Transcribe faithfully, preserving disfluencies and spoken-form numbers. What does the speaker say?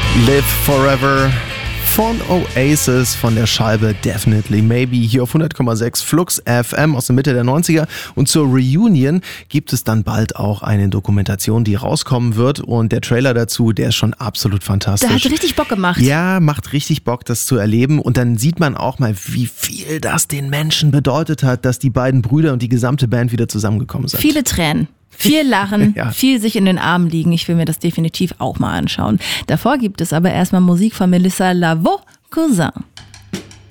Live Forever von Oasis von der Scheibe Definitely Maybe hier auf hundert Komma sechs Flux F M aus der Mitte der neunziger. Und zur Reunion gibt es dann bald auch eine Dokumentation, die rauskommen wird. Und der Trailer dazu, der ist schon absolut fantastisch. Der hat richtig Bock gemacht. Ja, macht richtig Bock, das zu erleben. Und dann sieht man auch mal, wie viel das den Menschen bedeutet hat, dass die beiden Brüder und die gesamte Band wieder zusammengekommen sind. Viele Tränen. Viel Lachen, ja. viel sich in den Armen liegen. Ich will mir das definitiv auch mal anschauen. Davor gibt es aber erstmal Musik von Melissa Lavo, Cousin.